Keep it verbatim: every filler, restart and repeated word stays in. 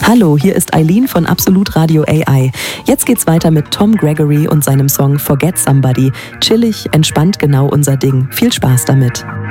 Hallo, hier ist Eileen von Absolut Radio A I. Jetzt geht's weiter mit Tom Gregory und seinem Song Forget Somebody. Chillig, entspannt, genau unser Ding. Viel Spaß damit.